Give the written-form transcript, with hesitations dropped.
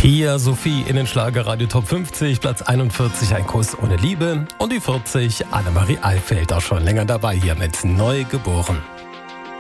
Pia Sophie in den Schlagerradio Top 50, Platz 41, ein Kuss ohne Liebe. Und die 40, Annemarie Alfeld, auch schon länger dabei hier mit Neugeboren.